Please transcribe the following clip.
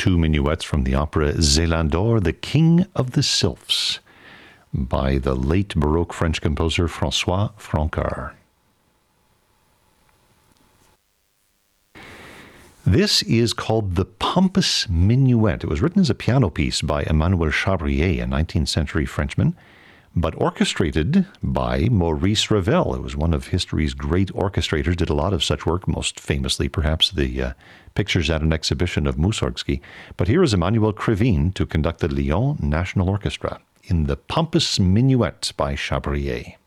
two minuets from the opera Zélandor, The King of the Sylphs, by the late Baroque French composer François Francard. This is called the Pompous Minuet. It was written as a piano piece by Emmanuel Chabrier, a 19th century Frenchman, but orchestrated by Maurice Ravel. It was one of history's great orchestrators, did a lot of such work, most famously perhaps the pictures at an exhibition of Mussorgsky. But here is Emmanuel Krivine to conduct the Lyon National Orchestra in the Pompous Minuet by Chabrier.